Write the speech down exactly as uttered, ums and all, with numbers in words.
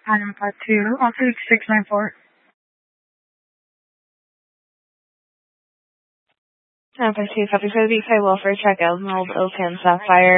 Item five two, Office six nine four. Nine five two, copy for the B K Welfare Check, Emerald, Oak, and Sapphire.